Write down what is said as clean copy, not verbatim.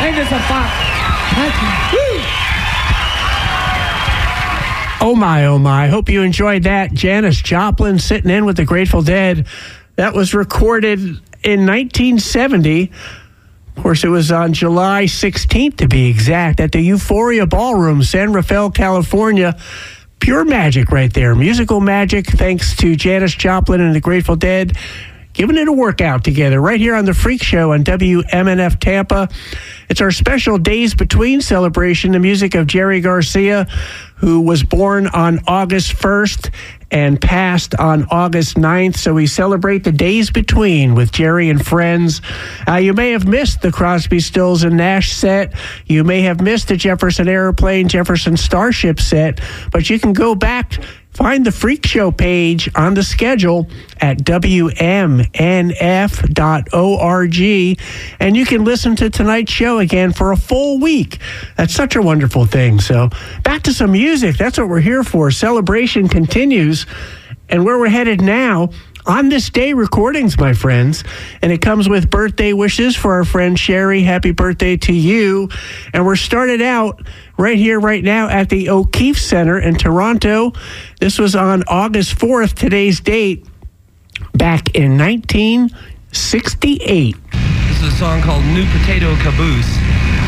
Hände sofort. Oh my. Hope you enjoyed that. Janis Joplin sitting in with the Grateful Dead. That was recorded in 1970. Of course, it was on July 16th, to be exact, at the Euphoria Ballroom, San Rafael, California. Pure magic right there. Musical magic, thanks to Janis Joplin and the Grateful Dead. Giving it a workout together right here on The Freak Show on WMNF Tampa. It's our special Days Between celebration, the music of Jerry Garcia, who was born on August 1st and passed on August 9th. So we celebrate the Days Between with Jerry and friends. You may have missed the Crosby, Stills, and Nash set. You may have missed the Jefferson Airplane, Jefferson Starship set, but you can go back. Find the Freak Show page on the schedule at WMNF.org, and you can listen to tonight's show again for a full week. That's such a wonderful thing. So back to some music. That's what we're here for. Celebration continues, and where we're headed now, On This Day recordings, my friends, and it comes with birthday wishes for our friend Sherry. Happy birthday to you. And we're started out right here, right now at the O'Keefe Center in Toronto. This was on August 4th, today's date, back in 1968. This is a song called New Potato Caboose.